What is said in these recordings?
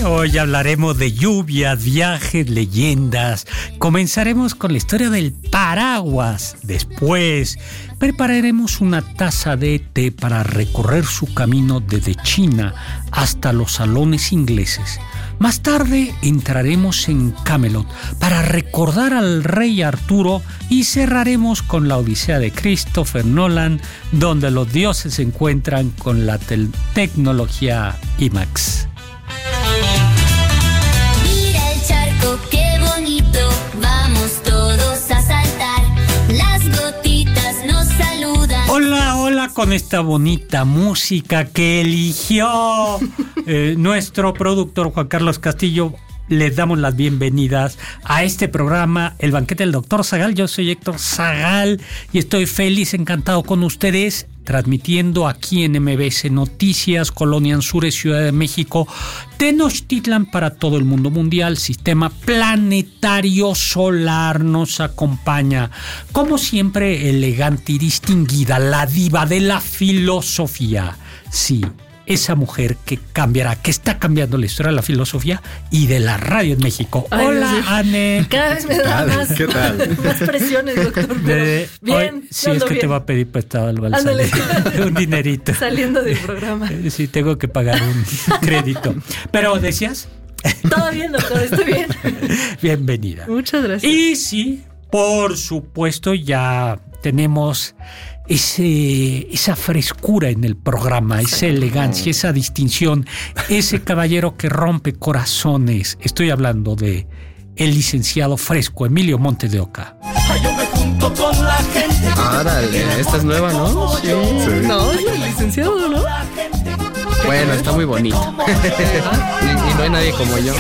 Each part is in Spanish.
Hoy hablaremos de lluvias, viajes, leyendas. Comenzaremos con la historia del paraguas. Después prepararemos una taza de té para recorrer su camino desde China hasta los salones ingleses. Más tarde entraremos en Camelot para recordar al rey Arturo y cerraremos con la Odisea de Christopher Nolan, donde los dioses se encuentran con la tecnología IMAX. Mira el charco, qué bonito, vamos todos a saltar, las gotitas nos saludan. Hola, hola, con esta bonita música que eligió nuestro productor Juan Carlos Castillo. Les damos las bienvenidas a este programa, El Banquete del Doctor Zagal. Yo soy Héctor Zagal y estoy feliz, encantado con ustedes, transmitiendo aquí en MBS Noticias, Colonia Anzures, Ciudad de México, Tenochtitlan para todo el mundo mundial. Sistema planetario solar nos acompaña, como siempre, elegante y distinguida, la diva de la filosofía. Sí, esa mujer que cambiará, que está cambiando la historia de la filosofía y de la radio en México. Ay, hola, sí. Anne. Cada vez me da más, ¿Qué tal? más presiones, doctor. Pero bien, Sí, es que bien. te va a pedir prestado al Ándale. un dinerito. Saliendo del programa. Sí, tengo que pagar un crédito. Pero, ¿decías? Todo bien, doctor, estoy bien. Bienvenida. Muchas gracias. Y sí, por supuesto, ya tenemos esa frescura en el programa, esa elegancia, esa distinción, ese caballero que rompe corazones. Estoy hablando de el licenciado fresco Emilio Montes de Oca. Yo me junto con la gente. Árale, esta es nueva, ¿no? Sí. No, es el licenciado, ¿no? Bueno, está muy bonito. y no hay nadie como yo.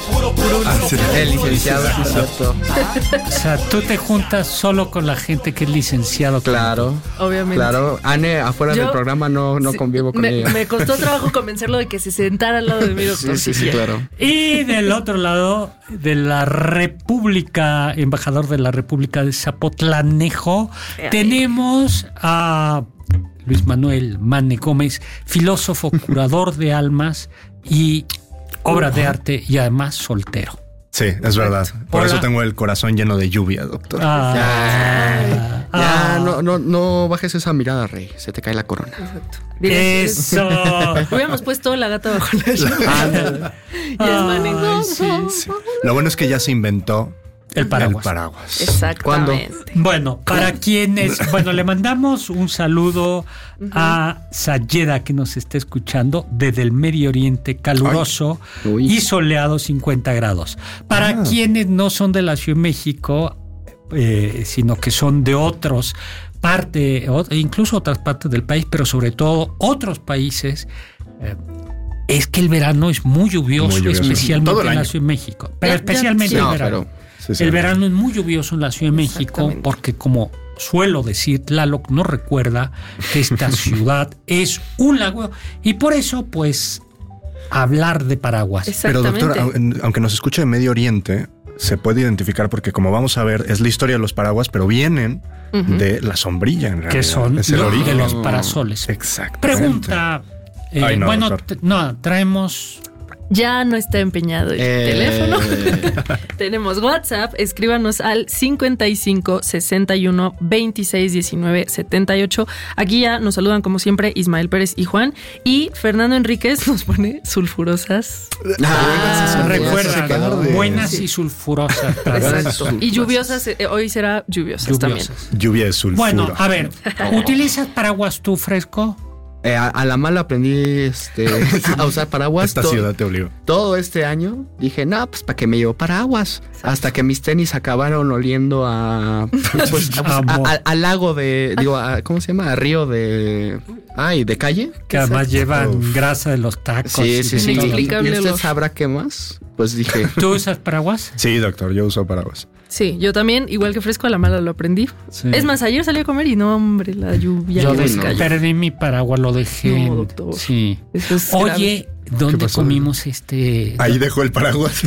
El licenciado, sí, es cierto. O sea, tú te juntas solo con la gente que es licenciado. Claro. Obviamente. Claro. Anne, afuera Yo- del programa no Sí, convivo con ella. me costó trabajo convencerlo de que se sentara al lado de mí, doctor. Sí, claro. Y del otro lado de la República, embajador de la República de Zapotlanejo, tenemos a Luis Manuel Mane Gómez, filósofo, curador de almas y obras de arte y además soltero. Sí, es verdad. Por Hola. eso tengo el corazón lleno de lluvia, doctor. Ya, no bajes esa mirada, Rey. Se te cae la corona. Eso. Hubiéramos puesto la gata bajo la lluvia. Y es Mane. Ay, sí. Sí. Lo bueno es que ya se inventó El paraguas. el paraguas. Exactamente. Bueno, para quienes, le mandamos un saludo a Sayeda, que nos está escuchando desde el Medio Oriente, caluroso Ay. Uy. y soleado, 50 grados. Para quienes no son de la Ciudad de México, sino que son de otros incluso otras partes del país, pero sobre todo otros países, es que el verano es muy lluvioso, Muy lluvioso. especialmente Todo el en la año. Ciudad de México. Pero Ya, especialmente sí. el No, verano. pero Sí, El verano es muy lluvioso en la Ciudad de México Exactamente. porque, como suelo decir, Tlaloc no recuerda que esta ciudad es un lago y por eso, pues, hablar de paraguas. Pero Exactamente. doctor, aunque nos escuche de Medio Oriente, se puede identificar porque, como vamos a ver, es la historia de los paraguas, pero vienen de la sombrilla, en realidad. Que son es el de origen. los parasoles. Exacto. Pregunta. Ay, no, doctor. Traemos. Ya no está empeñado el teléfono. Tenemos WhatsApp. Escríbanos al 55 61 26 19 78. Aquí ya nos saludan, como siempre, Ismael Pérez y Juan. Y Fernando Enríquez nos pone sulfurosas. Recuerda, buenas y sulfurosas. Exacto. Y lluviosas. Hoy será lluviosas también. Lluvia de sulfuro. Bueno, a ver, ¿utilizas paraguas tú, fresco? A la mala aprendí a usar paraguas. Esta ciudad te obligó. Todo este año dije, no, pues ¿para qué me llevo paraguas? Hasta que mis tenis acabaron oliendo a al lago de, ¿cómo se llama? A río de calle. Que además llevan grasa de los tacos. Sí. y todo. Inexplicable ¿Y usted olor. sabrá qué más? Pues dije, ¿Tú usas paraguas? Sí, doctor, yo uso paraguas. Sí, yo también, igual que fresco, a la mala lo aprendí. Sí. Es más, ayer salí a comer y no, hombre, la lluvia. Yo que nos cayó. perdí mi paraguas, lo dejé. No, doctor. Sí. Eso es Oye, ¿dónde pasó? comimos Ahí dejó el paraguas.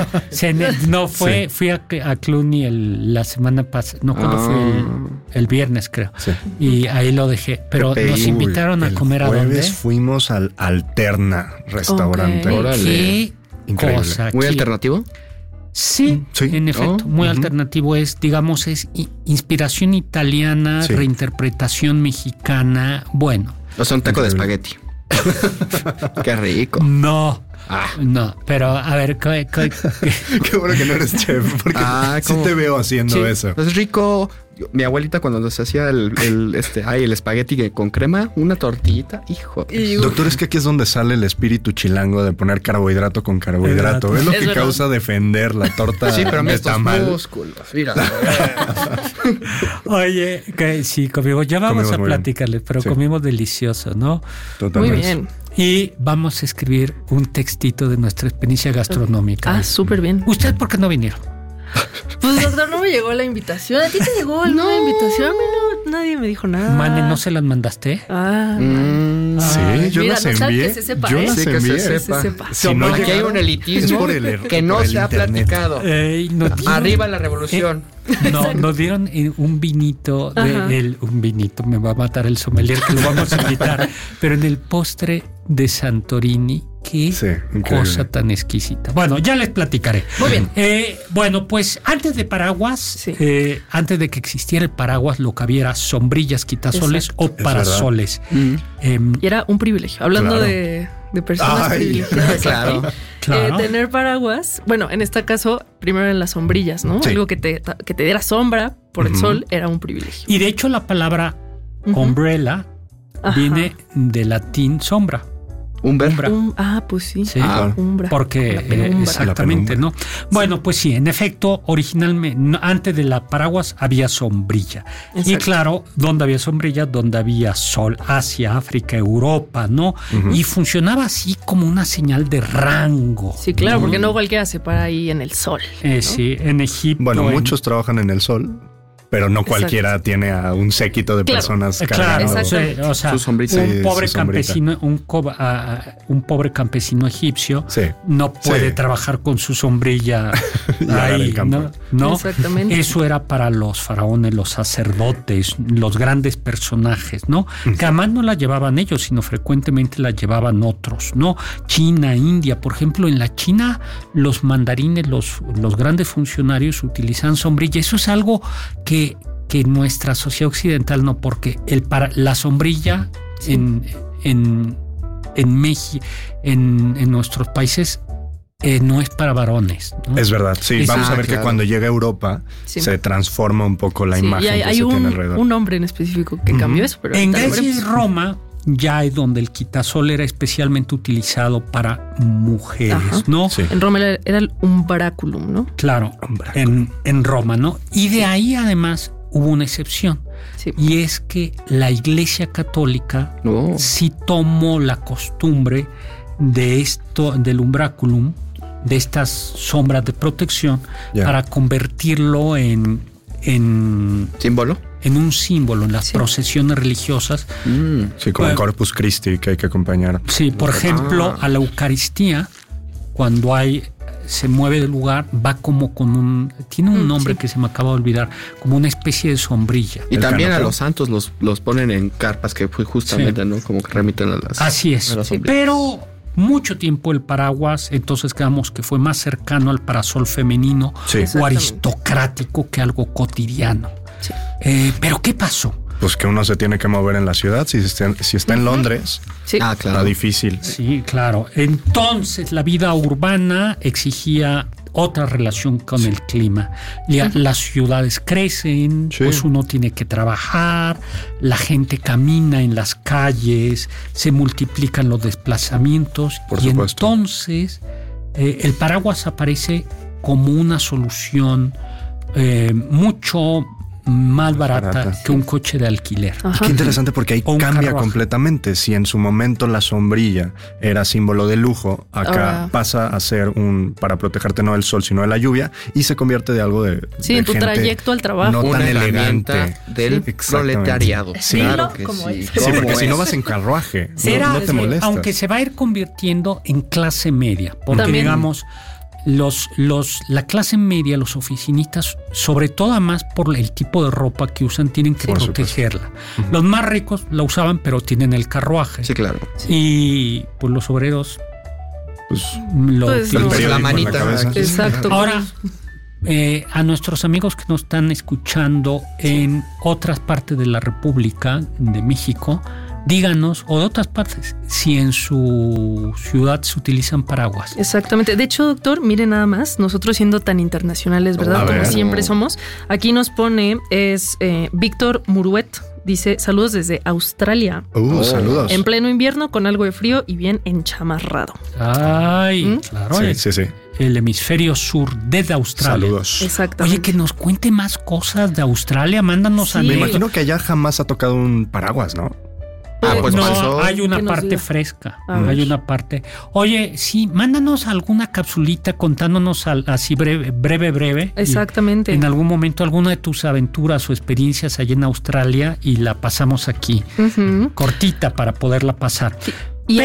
Fui a Cluny la semana pasada. No, cuando fue el viernes, creo. Sí. Y ahí lo dejé. Pero nos invitaron a comer a dónde. El jueves fuimos al Alterna restaurante. Ok. Órale. ¿Qué Increíble. cosa. ¿Muy alternativo? Sí, Sí. en efecto, muy Ujú. alternativo. Es, digamos, es inspiración italiana, Sí. reinterpretación mexicana. Bueno, O sea, un taco de Increíble. espagueti. Qué rico. no, Ah. no, pero a ver, Qué bueno que no eres chef, porque sí ¿cómo? te veo haciendo Sí. eso. Es rico. Mi abuelita cuando nos hacía el espagueti con crema, una tortillita, hijo. Y, Doctor, es que aquí es donde sale el espíritu chilango de poner carbohidrato con carbohidrato. Es lo Es que verdad. causa defender la torta Sí, pero a mí de estos tamal. músculos, mira. Oye, que sí, comimos, ya vamos Comimos a muy bien. platicarles, pero Sí. comimos delicioso, ¿no? muy Totalmente. bien. Y vamos a escribir un textito de nuestra experiencia gastronómica. Ah, súper bien. ¿Ustedes por qué no vinieron? Pues, doctor, no me llegó la invitación. ¿A ti te llegó alguna invitación? A mí no, nadie me dijo nada. Mane, ¿no se las mandaste? Ah, Sí, Ay, yo mira, las no sabe envié. que se sepa, Yo ¿eh? las Sí, que se envié. sepa. Que se sepa. Si no Aquí hay llegaron, un elitismo es por que no por el se ha internet. platicado. Nos dieron- Arriba la revolución. No, nos dieron un vinito, Ajá. un vinito, me va a matar el sommelier que lo vamos a invitar, pero en el postre de Santorini, qué Sí, increíble. cosa tan exquisita. Bueno, ya les platicaré. Muy bien. Bueno, pues antes de paraguas, Sí. antes de que existiera el paraguas, lo que había era sombrillas, quitasoles Exacto. o parasoles. Y era un privilegio. Hablando Claro. de personas Ay, privilegiadas. claro. aquí, Claro. tener paraguas, bueno, en este caso, primero en las sombrillas, ¿no? Sí. Algo que te diera sombra por el sol era un privilegio. Y de hecho la palabra Ujú. umbrella Ajá. viene de latín sombra. Umber. Pues sí. Sí. Claro. Umbra. Porque La penumbra. exactamente, La ¿no? Bueno, pues sí, en efecto, originalmente, antes de la paraguas había sombrilla. Y Exacto. claro, donde había sombrilla, donde había sol, Asia, África, Europa, ¿no? Y funcionaba así como una señal de rango. Sí, claro, porque no cualquiera se para ahí en el sol. Sí, en Egipto. Bueno, en- muchos trabajan en el sol, pero no cualquiera tiene a un séquito de Claro. personas Claro, cargando. sí, o sea, Su sombrita. un Sí, pobre su sombrita. campesino, un pobre campesino egipcio Sí. no puede Sí. trabajar con su sombrilla Y arar ahí, el campo. ¿no? Exactamente. Eso era para los faraones, los sacerdotes, los grandes personajes, ¿no? Que además no la llevaban ellos, sino frecuentemente la llevaban otros, ¿no? China, India, por ejemplo, en la China los mandarines, los grandes funcionarios utilizan sombrilla. Eso es algo que nuestra sociedad occidental no, porque la sombrilla en México, en nuestros países, no es para varones, ¿no? Es verdad, sí. Es- Vamos a ver claro. que cuando llega a Europa Sí. se transforma un poco la Sí, imagen y hay, que hay se tiene un alrededor. nombre en específico que cambió eso, pero En ahorita lo Grecia y veremos. Roma ya es donde el quitasol era especialmente utilizado para mujeres, Ajá. ¿no? Sí. En Roma era el umbráculum, ¿no? Claro, en Roma, ¿no? Y de ahí además hubo una excepción, Sí. y es que la Iglesia Católica No. sí tomó la costumbre de esto, del umbráculum, de estas sombras de protección, Ya. para convertirlo en ¿Símbolo? un símbolo en las Sí. procesiones religiosas. Sí, como el Bueno. Corpus Christi que hay que acompañar. Sí, por ejemplo, a la Eucaristía, cuando se mueve del lugar, va como con tiene un nombre sí. que se me acaba de olvidar, como una especie de sombrilla. Y El también a canopeo. los santos los ponen en carpas que fue justamente, Sí. ¿no? Como que remiten a las... Así es. a las sombrillas. Pero mucho tiempo el paraguas, entonces quedamos que fue más cercano al parasol femenino Sí. o Exactamente. aristocrático que algo cotidiano. Sí. Pero ¿qué pasó? Pues que uno se tiene que mover en la ciudad. Si está en Londres, Sí. Ah, está claro. difícil. Sí, claro. Entonces la vida urbana exigía otra relación con el clima. Las ciudades crecen, Sí. pues uno tiene que trabajar, la gente camina en las calles, se multiplican los desplazamientos Por y supuesto. entonces el paraguas aparece como una solución mucho más barata Barata. que un coche de alquiler. Y Ajá. qué interesante porque ahí O un cambia carruaje. completamente. Si en su momento la sombrilla era símbolo de lujo, acá Ahora- pasa a ser para protegerte no del sol, sino de la lluvia y se convierte de algo de Sí, de en tu gente trayecto al trabajo. no tan Una elegante. herramienta del Exactamente. proletariado. Sí. Claro que Como sí. es. Sí, ¿Cómo porque si es? no vas en carruaje, Era- no te molestas. aunque se va a ir convirtiendo en clase media, porque También. digamos, la clase media, los oficinistas, sobre todo más por el tipo de ropa que usan, tienen que Por protegerla. Los más ricos la usaban, pero tienen el carruaje. Sí, claro. Y pues los obreros la manita. Exacto. Ahora, a nuestros amigos que nos están escuchando en otras partes de la República de México, díganos, o de otras partes, si en su ciudad se utilizan paraguas. Exactamente. De hecho, doctor, mire nada más, nosotros siendo tan internacionales, ¿verdad? Como siempre somos. Aquí nos pone, Víctor Muruet, dice, saludos desde Australia. Saludos. En pleno invierno, con algo de frío y bien enchamarrado. Ay, claro. Sí. El hemisferio sur desde Australia. Saludos. Exactamente. Oye, que nos cuente más cosas de Australia, mándanos a Me imagino que allá jamás ha tocado un paraguas, ¿no? Pues no, hay una parte fresca. Hay una parte. Oye, sí, mándanos alguna capsulita contándonos así breve. Exactamente. En algún momento alguna de tus aventuras o experiencias allá en Australia y la pasamos aquí. Cortita para poderla pasar. Sí. Y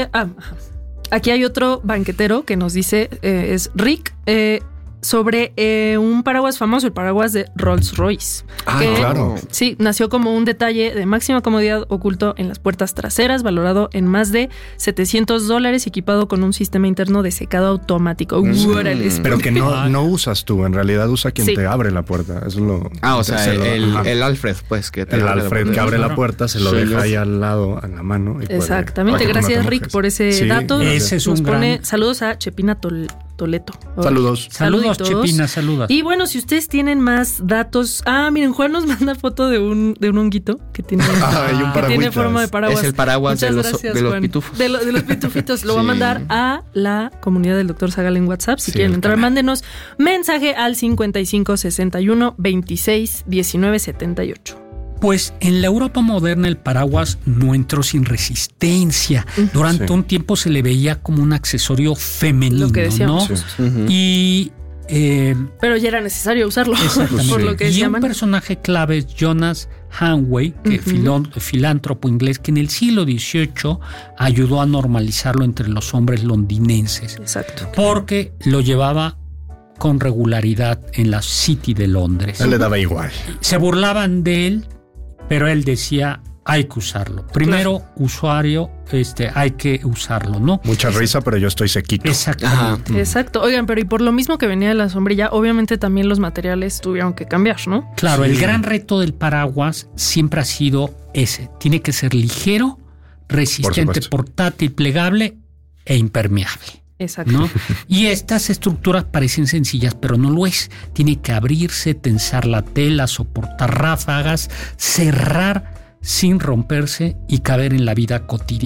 aquí hay otro banquetero que nos dice, es Rick, sobre un paraguas famoso, el paraguas de Rolls-Royce. Claro. Sí, nació como un detalle de máxima comodidad oculto en las puertas traseras, valorado en más de $700, equipado con un sistema interno de secado automático. Pero que no usas tú, en realidad usa quien te abre la puerta. Eso es lo. O sea, el Alfred, pues, que te el Alfred que abre la puerta, se lo deja ahí al lado, en la mano. Y exactamente. Gracias, Rick, por ese dato. Ese es un gran... Saludos a Chepina Toleto. Saludos. Saludos, Chepina, saludos. Y bueno, si ustedes tienen más datos... miren, Juan nos manda foto de un honguito que tiene, que tiene forma de paraguas. Es el paraguas de los pitufos. De los pitufitos. Lo va a mandar a la comunidad del Dr. Zagal en WhatsApp. Si quieren entrar, mándenos mensaje al 55 61 26 19 78. Pues en la Europa moderna el paraguas no entró sin resistencia. Durante un tiempo se le veía como un accesorio femenino, lo que decíamos, ¿no? Y pero ya era necesario usarlo. Por lo que y llaman. Un personaje clave es Jonas Hanway, que filántropo inglés que en el siglo XVIII ayudó a normalizarlo entre los hombres londinenses. Exacto. Porque lo llevaba con regularidad en la City de Londres. Él le daba igual. Se burlaban de él, pero él decía, hay que usarlo. Primero, usuario, hay que usarlo, ¿no? Mucha risa, pero yo estoy sequito. Exactamente. Exacto. Oigan, pero y por lo mismo que venía de la sombrilla, obviamente también los materiales tuvieron que cambiar, ¿no? Claro, el gran reto del paraguas siempre ha sido ese. Tiene que ser ligero, resistente, portátil, plegable e impermeable. Exacto. ¿No? Y estas estructuras parecen sencillas, pero no lo es. Tiene que abrirse, tensar la tela, soportar ráfagas, cerrar sin romperse y caber en la vida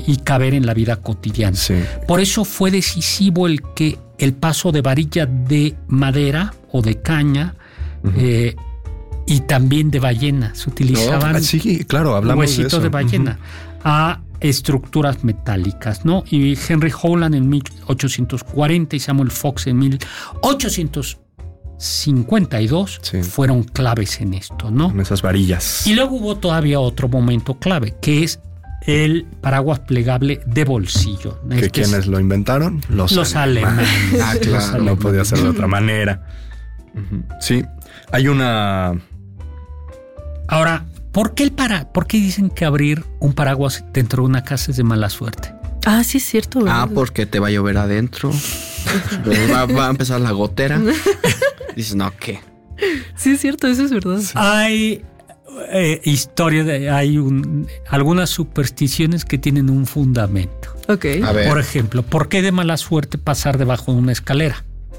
cotidiana. Sí. Por eso fue decisivo el paso de varilla de madera o de caña y también de ballena. Se utilizaban huesitos de ballena a estructuras metálicas, ¿no? Y Henry Howland en 1840 y Samuel Fox en 1852 fueron claves en esto, ¿no? En esas varillas. Y luego hubo todavía otro momento clave, que es el paraguas plegable de bolsillo. ¿Quiénes lo inventaron? Los alemanes. Claro, no podía ser de otra manera. Sí, hay una... Ahora, ¿por qué dicen que abrir un paraguas dentro de una casa es de mala suerte? Sí es cierto, ¿verdad? Porque te va a llover adentro. va a empezar la gotera. Dices, no, ¿qué? Sí es cierto, eso es verdad. Hay algunas supersticiones que tienen un fundamento. Ok. A ver. Por ejemplo, ¿por qué de mala suerte pasar debajo de una escalera?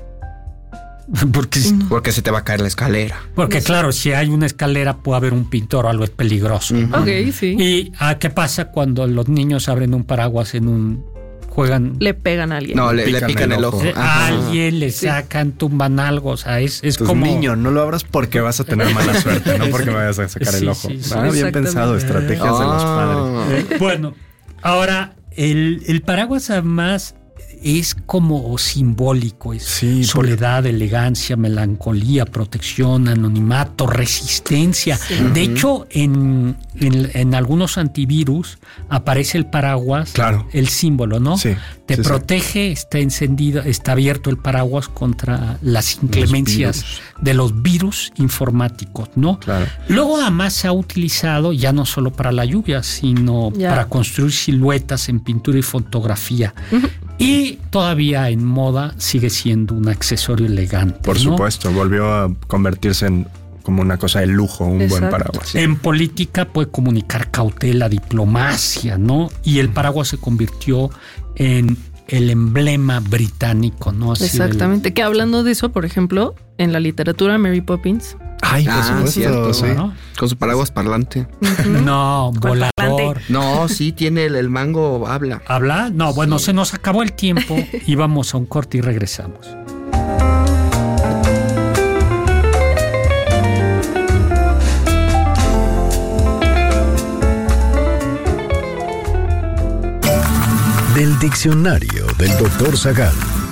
Porque se te va a caer la escalera. Porque claro, si hay una escalera puede haber un pintor o algo es peligroso, ¿no? Ok, sí. ¿Y qué pasa cuando los niños abren un paraguas juegan? Le pegan a alguien. No, le pican el ojo. A alguien le sacan, tumban algo, o sea, es como... niño, no lo abras porque vas a tener mala suerte, no porque me vayas a sacar el ojo. Bien pensado, estrategias de los padres. Bueno, ahora el paraguas además es como simbólico, es soledad, elegancia, melancolía, protección, anonimato, resistencia. Sí. De hecho, en algunos antivirus aparece el paraguas, el símbolo, ¿no? Sí. Te protege, está encendido, está abierto el paraguas contra las inclemencias de los virus informáticos, ¿no? Claro. Luego además se ha utilizado ya no solo para la lluvia, sino para construir siluetas en pintura y fotografía. Y todavía en moda sigue siendo un accesorio elegante. Por supuesto, volvió a convertirse en como una cosa de lujo, un buen paraguas. En política puede comunicar cautela, diplomacia, ¿no? Y el paraguas se convirtió en el emblema británico, ¿no? Así exactamente. Que hablando de eso, por ejemplo, en la literatura, Mary Poppins. Ay, por supuesto, cierto, sí. ¿no? Con su paraguas parlante. No, volador. No, sí, tiene el mango, habla. ¿Habla? No, bueno, se nos acabó el tiempo y vamos a un corte y regresamos. Del diccionario del Dr. Zagal.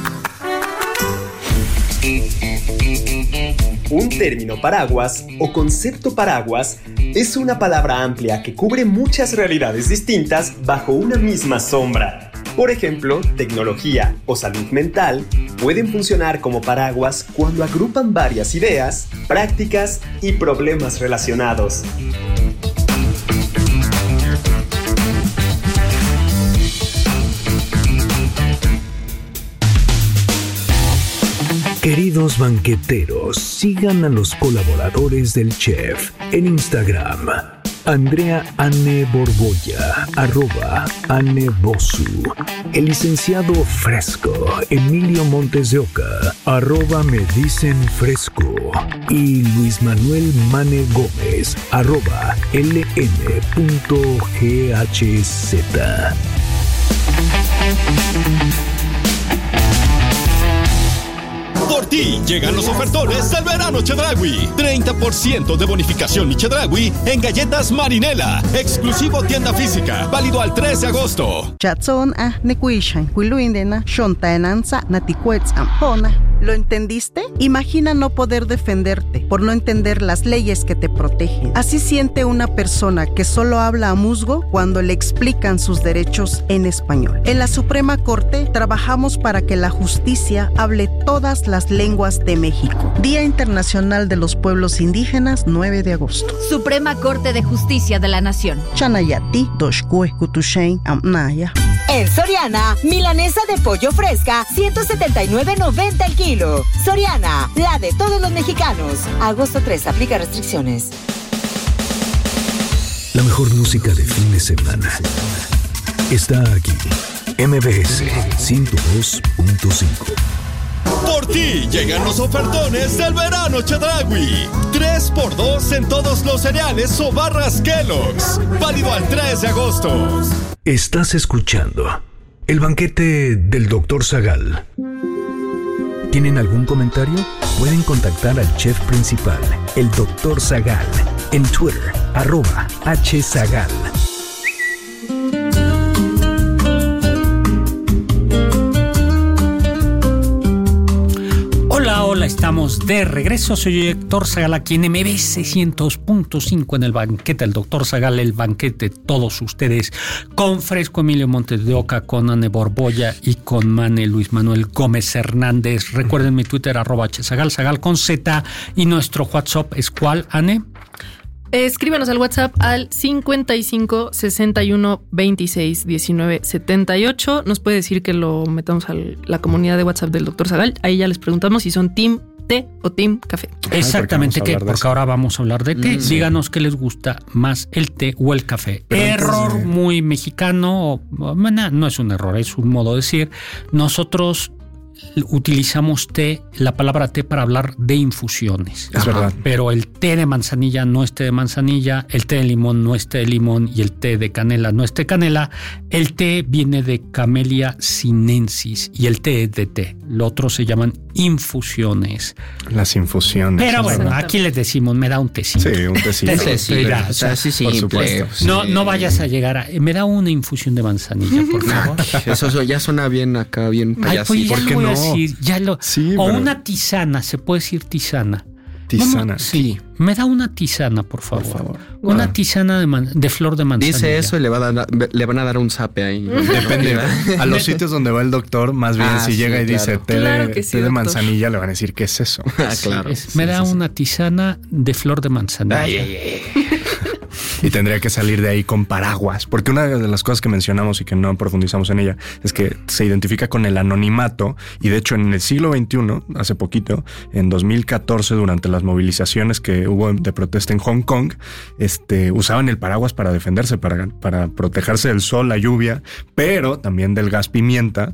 Un término paraguas o concepto paraguas es una palabra amplia que cubre muchas realidades distintas bajo una misma sombra. Por ejemplo, tecnología o salud mental pueden funcionar como paraguas cuando agrupan varias ideas, prácticas y problemas relacionados. Queridos banqueteros, sigan a los colaboradores del chef en Instagram. Andrea Anne Borbolla, @AnneBosu. El licenciado Fresco, Emilio Montes de Oca, @Me Dicen Fresco. Y Luis Manuel Mane Gómez, @LN.GHZ. Por ti llegan los ofertones del verano Chedraui. 30% de bonificación y Chedraui en galletas Marinela. Exclusivo tienda física. Válido al 3 de agosto. ¿Lo entendiste? Imagina no poder defenderte por no entender las leyes que te protegen. Así siente una persona que solo habla a musgo cuando le explican sus derechos en español. En la Suprema Corte trabajamos para que la justicia hable todas las lenguas de México. Día Internacional de los Pueblos Indígenas, 9 de agosto. Suprema Corte de Justicia de la Nación. Chanayati, Doshkue, Kutushein, Amnaya. En Soriana, milanesa de pollo fresca, 179.90 el kilo. Soriana, la de todos los mexicanos. Agosto 3, aplica restricciones. La mejor música de fin de semana está aquí. MBS 102.5. Por ti llegan los ofertones del verano Chedraui. 3x2 en todos los cereales o barras Kellogg's. Válido al 3 de agosto. Estás escuchando el banquete del Dr. Zagal. ¿Tienen algún comentario? Pueden contactar al chef principal, el Dr. Zagal, en Twitter, @HZagal. Hola, estamos de regreso. Soy Héctor Zagal aquí en MBS 100.5 en el banquete del Dr. Zagal, el banquete de todos ustedes, con Fresco Emilio Montes de Oca, con Anne Borbolla y con Mane Luis Manuel Gómez Hernández. Recuerden mi Twitter @HZagal, Zagal con Z, y nuestro WhatsApp es ¿cuál, Anne? Escríbanos al WhatsApp al 55 61 26 19 78. Nos puede decir que lo metamos a la comunidad de WhatsApp del Dr. Zagal. Ahí ya les preguntamos si son Team Té o Team Café. Exactamente, porque ahora vamos a hablar de té. Díganos qué les gusta más, el té o el café. Error muy mexicano, no es un error, es un modo de decir. Nosotros utilizamos té, la palabra té, para hablar de infusiones. Es verdad. Pero el té de manzanilla no es té de manzanilla, el té de limón no es té de limón y el té de canela no es té de canela. El té viene de Camellia sinensis y el té es de té. Lo otro se llaman infusiones. Las infusiones. Pero bueno, aquí les decimos, me da un tecito. Sí, un tecito. Así simple. No vayas a llegar a... Me da una infusión de manzanilla, por favor. Eso ya suena bien acá, bien payasito. ¿Por qué no? Decir, sí, o pero... una tisana, se puede decir tisana. Tisana. Sí, me da una tisana, por favor. Una tisana de flor de manzanilla. Dice eso y le van a dar un zape ahí. Depende. A los sitios donde va el doctor, más bien si llega y dice té de manzanilla, le van a decir ¿qué es eso? Claro. Me da una tisana de flor de manzanilla. y tendría que salir de ahí con paraguas. Porque una de las cosas que mencionamos y que no profundizamos en ella es que se identifica con el anonimato y de hecho en el siglo XXI, hace poquito, en 2014, durante las movilizaciones que hubo de protesta en Hong Kong, usaban el paraguas para defenderse, para protegerse del sol, la lluvia, pero también del gas pimienta